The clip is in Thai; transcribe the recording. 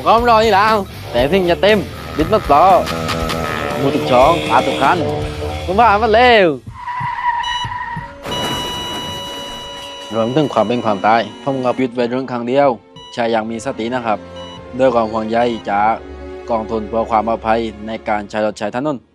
một con rồi đi nào để thiên nhà tim biết mất to mua thực chọn thực hành cũngว่ามันเร็วรวมถึงความเป็นความตายผมกับยุดไว้เรื่องครั้งเดียวใช้อย่างมีสตินะครับด้วยความห่วงใยจากกองทุนเพื่อความปลอดภัยในการใช้รถใช้ถนน